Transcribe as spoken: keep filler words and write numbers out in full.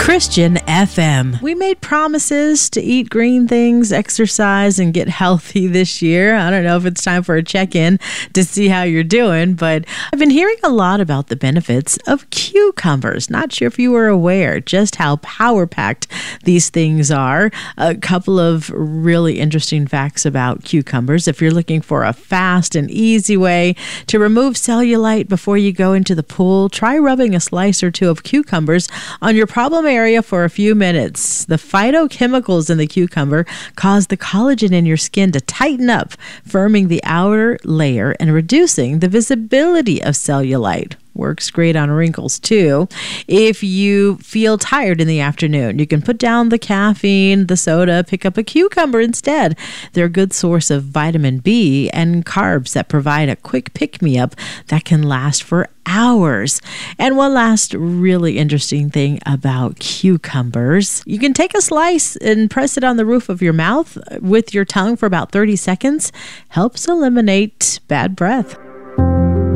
Christian F M. We made promises to eat green things, exercise, and get healthy this year. I don't know if it's time for a check-in to see how you're doing, but I've been hearing a lot about the benefits of cucumbers. Not sure if you were aware just how power-packed these things are. A couple of really interesting facts about cucumbers. If you're looking for a fast and easy way to remove cellulite before you go into the pool, try rubbing a slice or two of cucumbers on your problem area for a few minutes. The phytochemicals in the cucumber cause the collagen in your skin to tighten up, firming the outer layer and reducing the visibility of cellulite. Works great on wrinkles too. If you feel tired in the afternoon, you can put down the caffeine, the soda, pick up a cucumber instead. They're a good source of vitamin B and carbs that provide a quick pick-me-up that can last for hours. And one last really interesting thing about cucumbers, you can take a slice and press it on the roof of your mouth with your tongue for about thirty seconds. Helps eliminate bad breath.